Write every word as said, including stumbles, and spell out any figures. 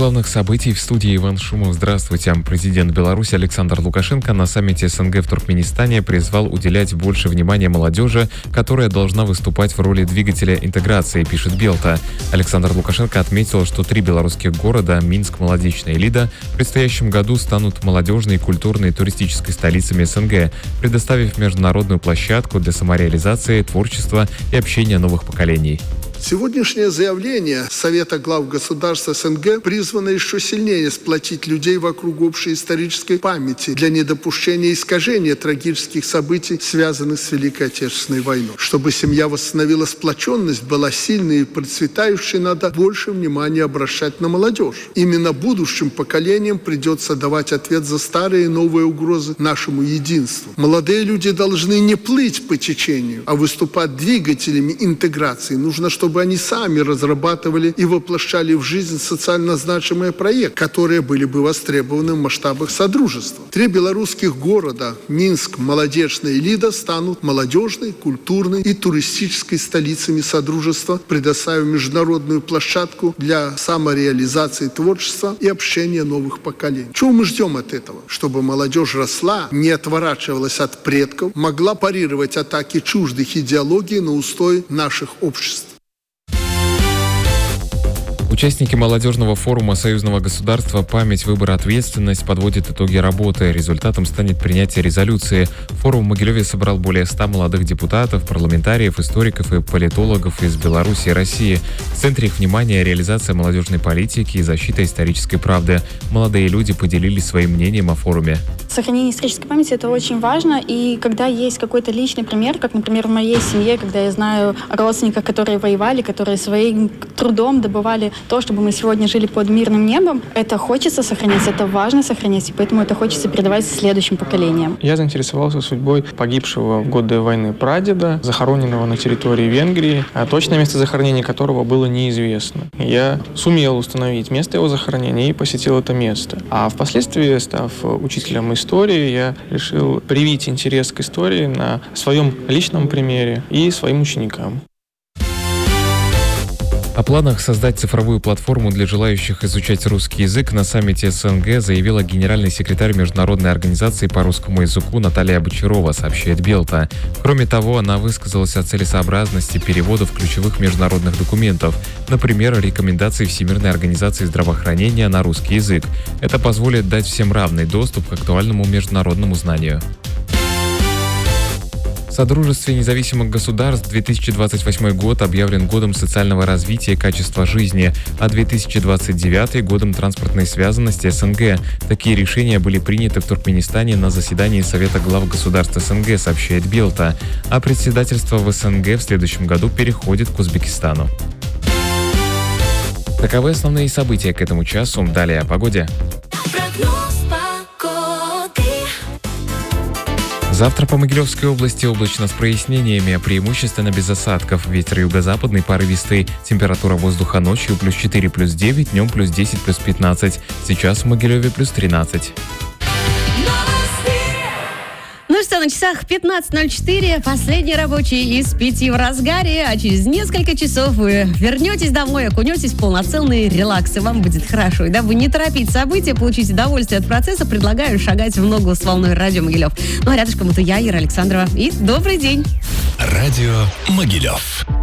главных событий в студии Иван Шумов. Здравствуйте. Президент Беларуси Александр Лукашенко на саммите СНГ в Туркменистане призвал уделять больше внимания молодежи, которая должна выступать в роли двигателя интеграции, пишет Белта. Александр Лукашенко отметил, что три белорусских города – Минск, Молодечная и Лида – в предстоящем году станут молодежной, культурной и туристической столицами СНГ, предоставив международную площадку для самореализации, творчества и общения новых поколений. Сегодняшнее заявление Совета глав государств СНГ призвано еще сильнее сплотить людей вокруг общей исторической памяти для недопущения искажения трагических событий, связанных с Великой Отечественной войной. Чтобы семья восстановила сплоченность, была сильной и процветающей, надо больше внимания обращать на молодежь. Именно будущим поколениям придется давать ответ за старые и новые угрозы нашему единству. Молодые люди должны не плыть по течению, а выступать двигателями интеграции. Нужно, чтобы чтобы они сами разрабатывали и воплощали в жизнь социально значимые проекты, которые были бы востребованы в масштабах содружества. Три белорусских города – Минск, Молодечная и Лида – станут молодежной, культурной и туристической столицами содружества, предоставив международную площадку для самореализации творчества и общения новых поколений. Чего мы ждем от этого? Чтобы молодежь росла, не отворачивалась от предков, могла парировать атаки чуждых идеологий на устои наших обществ. Участники молодежного форума союзного государства «Память, выбор, ответственность» подводят итоги работы. Результатом станет принятие резолюции. Форум в Могилеве собрал более ста молодых депутатов, парламентариев, историков и политологов из Беларуси и России. В центре их внимания реализация молодежной политики и защита исторической правды. Молодые люди поделились своим мнением о форуме. Сохранение исторической памяти – это очень важно. И когда есть какой-то личный пример, как, например, в моей семье, когда я знаю о родственниках, которые воевали, которые своим трудом добывали то, чтобы мы сегодня жили под мирным небом, это хочется сохранять, это важно сохранять, и поэтому это хочется передавать следующим поколениям. Я заинтересовался судьбой погибшего в годы войны прадеда, захороненного на территории Венгрии, а точное место захоронения которого было неизвестно. Я сумел установить место его захоронения и посетил это место. А впоследствии, став учителем истории, я решил привить интерес к истории на своем личном примере и своим ученикам. О планах создать цифровую платформу для желающих изучать русский язык на саммите СНГ заявила генеральный секретарь Международной организации по русскому языку Наталья Бочарова, сообщает Белта. Кроме того, она высказалась о целесообразности переводов ключевых международных документов, например, рекомендаций Всемирной организации здравоохранения на русский язык. Это позволит дать всем равный доступ к актуальному международному знанию. В Содружестве независимых государств две тысячи двадцать восьмой год объявлен годом социального развития и качества жизни, а две тысячи двадцать девятый – годом транспортной связанности СНГ. Такие решения были приняты в Туркменистане на заседании Совета глав государств СНГ, сообщает Белта. А председательство в СНГ в следующем году переходит к Узбекистану. Таковы основные события к этому часу. Далее о погоде. Завтра по Могилевской области облачно с прояснениями, преимущественно без осадков. Ветер юго-западный порывистый. Температура воздуха ночью плюс четыре, плюс девять, днем плюс десять, плюс пятнадцать. Сейчас в Могилеве плюс тринадцать. Ну что, на часах пятнадцать ноль четыре, последний рабочий из пяти в разгаре, а через несколько часов вы вернетесь домой, окунетесь в полноценный релакс, и вам будет хорошо. И дабы не торопить события, получить удовольствие от процесса, предлагаю шагать в ногу с волной радио Могилев. Ну а рядышком это я, Ира Александрова, и добрый день! Радио Могилев.